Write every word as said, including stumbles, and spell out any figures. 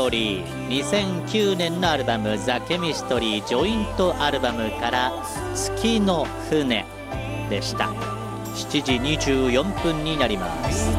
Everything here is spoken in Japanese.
にせんきゅうねんのアルバムザ・ケミストリージョイントアルバムから月の船でした。しちじにじゅうよんぷんになります。